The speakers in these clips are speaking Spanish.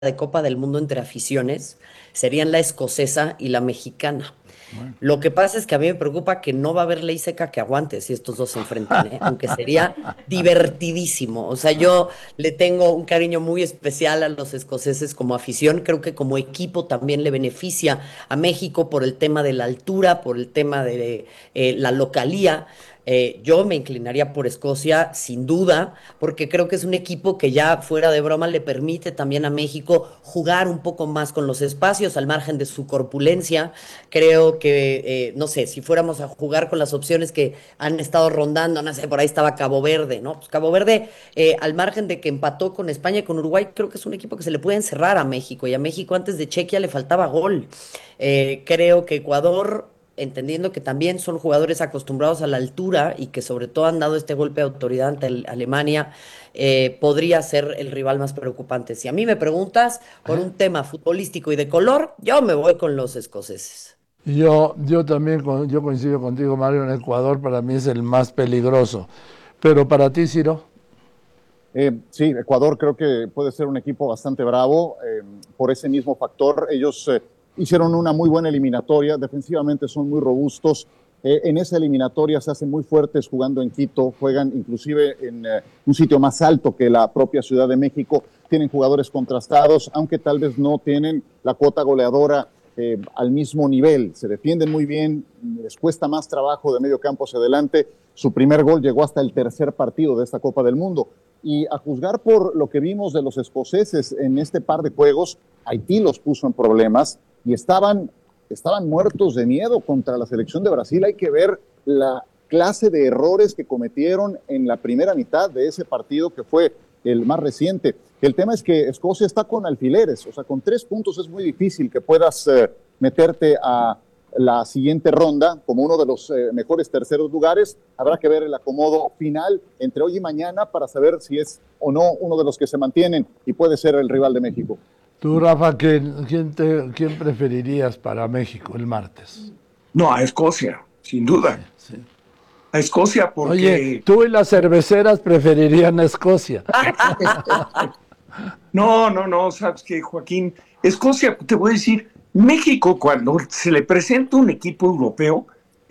de Copa del Mundo entre aficiones serían la escocesa y la mexicana. Bueno. Lo que pasa es que a mí me preocupa que no va a haber ley seca que aguante si estos dos se enfrentan, ¿eh? Aunque sería divertidísimo. O sea, yo le tengo un cariño muy especial a los escoceses como afición. Creo que como equipo también le beneficia a México por el tema de la altura, por el tema de la localía. Yo me inclinaría por Escocia, sin duda, porque creo que es un equipo que ya fuera de broma le permite también a México jugar un poco más con los espacios al margen de su corpulencia. Creo que, no sé, si fuéramos a jugar con las opciones que han estado rondando, no sé, por ahí estaba Cabo Verde, ¿no? Pues Cabo Verde, al margen de que empató con España y con Uruguay, creo que es un equipo que se le puede encerrar a México, y a México antes de Chequia le faltaba gol. Creo que Ecuador, entendiendo que también son jugadores acostumbrados a la altura y que sobre todo han dado este golpe de autoridad ante Alemania, podría ser el rival más preocupante. Si a mí me preguntas por ¿Eh? un tema futbolístico y de color, yo me voy con los escoceses. Yo también yo coincido contigo, Mario, en Ecuador para mí es el más peligroso. Pero para ti, Ciro, Sí, Ecuador creo que puede ser un equipo bastante bravo por ese mismo factor. Ellos hicieron una muy buena eliminatoria, defensivamente son muy robustos. En esa eliminatoria se hacen muy fuertes jugando en Quito, juegan inclusive en un sitio más alto que la propia Ciudad de México. Tienen jugadores contrastados, aunque tal vez no tienen la cuota goleadora al mismo nivel. Se defienden muy bien, les cuesta más trabajo de medio campo hacia adelante. Su primer gol llegó hasta el tercer partido de esta Copa del Mundo. Y a juzgar por lo que vimos de los escoceses en este par de juegos, Haití los puso en problemas y estaban muertos de miedo contra la selección de Brasil. Hay que ver la clase de errores que cometieron en la primera mitad de ese partido que fue el más reciente. El tema es que Escocia está con alfileres, o sea, con 3 puntos es muy difícil que puedas meterte a la siguiente ronda como uno de los mejores terceros lugares. Habrá que ver el acomodo final entre hoy y mañana para saber si es o no uno de los que se mantienen y puede ser el rival de México. tú, Rafa, ¿quién preferirías para México el martes? No, a Escocia, sin Sí, duda. sí. A Escocia Oye, porque... tú y las cerveceras preferirían a Escocia. No, no, no, sabes que Joaquín, Escocia, te voy a decir, México cuando se le presenta un equipo europeo,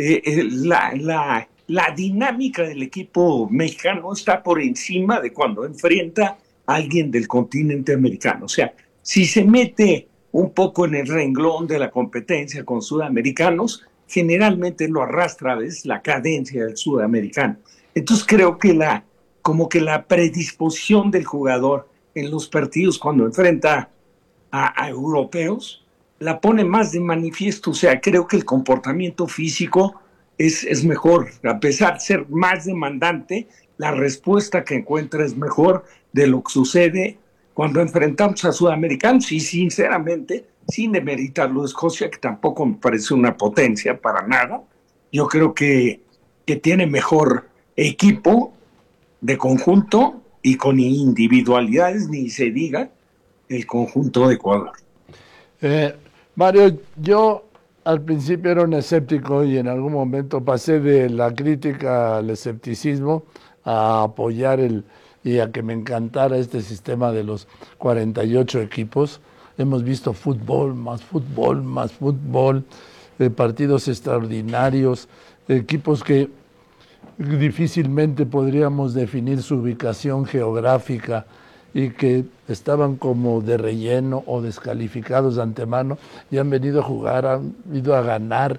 la dinámica del equipo mexicano está por encima de cuando enfrenta a alguien del continente americano. O sea, si se mete un poco en el renglón de la competencia con sudamericanos, generalmente lo arrastra a veces la cadencia del sudamericano. Entonces creo que como que la predisposición del jugador en los partidos cuando enfrenta a europeos, la pone más de manifiesto. O sea, creo que el comportamiento físico es mejor. A pesar de ser más demandante, la respuesta que encuentra es mejor de lo que sucede cuando enfrentamos a sudamericanos. Y sinceramente, sin demeritarlo, Escocia, que tampoco me parece una potencia para nada, yo creo que tiene mejor equipo de conjunto y con individualidades, ni se diga el conjunto de Ecuador. Eh, Mario, yo al principio era un escéptico y en algún momento pasé de la crítica al escepticismo a apoyar y a que me encantara este sistema de los 48 equipos. Hemos visto fútbol, más fútbol, partidos extraordinarios, equipos que difícilmente podríamos definir su ubicación geográfica y que estaban como de relleno o descalificados de antemano y han venido a jugar, han ido a ganar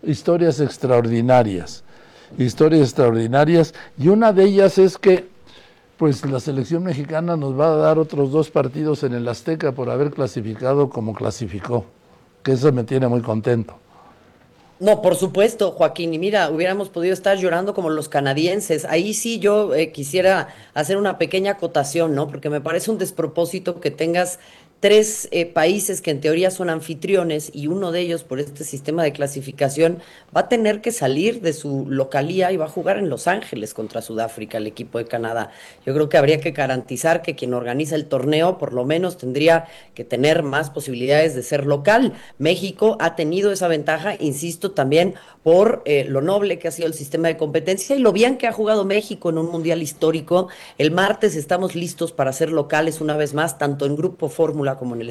historias extraordinarias, y una de ellas es que pues la selección mexicana nos va a dar otros 2 partidos en el Azteca por haber clasificado como clasificó, que eso me tiene muy contento. No, por supuesto, Joaquín. Y mira, hubiéramos podido estar llorando como los canadienses. Ahí sí yo quisiera hacer una pequeña acotación, ¿no? Porque me parece un despropósito que tengas tres países que en teoría son anfitriones y uno de ellos por este sistema de clasificación va a tener que salir de su localía y va a jugar en Los Ángeles contra Sudáfrica, el equipo de Canadá. Yo creo que habría que garantizar que quien organiza el torneo por lo menos tendría que tener más posibilidades de ser local. México ha tenido esa ventaja, insisto, también por lo noble que ha sido el sistema de competencia y lo bien que ha jugado México en un mundial histórico. El martes estamos listos para ser locales una vez más, tanto en Grupo Fórmula Puebla como en el